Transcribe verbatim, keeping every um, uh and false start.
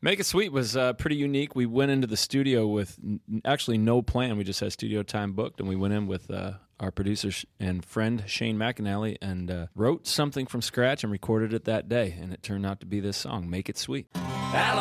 Make It Sweet was uh, pretty unique. We went into the studio with n- actually no plan. We just had studio time booked, and we went in with uh, our producer and friend Shane McAnally and uh, wrote something from scratch and recorded it that day, and it turned out to be this song, Make It Sweet. Alabama.